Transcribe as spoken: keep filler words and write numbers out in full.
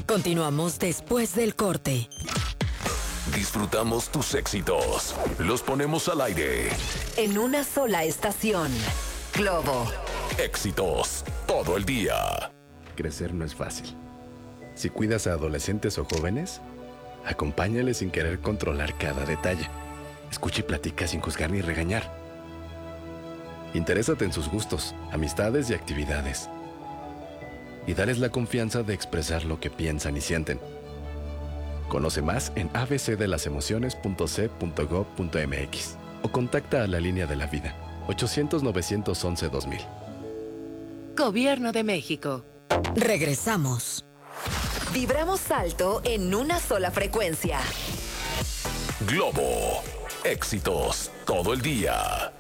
Continuamos después del corte. Disfrutamos tus éxitos. Los ponemos al aire. En una sola estación. Globo. Éxitos todo el día. Crecer no es fácil. Si cuidas a adolescentes o jóvenes, acompáñales sin querer controlar cada detalle. Escucha y platica sin juzgar ni regañar. Interésate en sus gustos, amistades y actividades. Y dales la confianza de expresar lo que piensan y sienten. Conoce más en a b c de las emociones punto c punto gob punto m x o contacta a la línea de la vida ochocientos, novecientos once, dos mil. Gobierno de México. Regresamos. Vibramos alto en una sola frecuencia. Globo. Éxitos todo el día.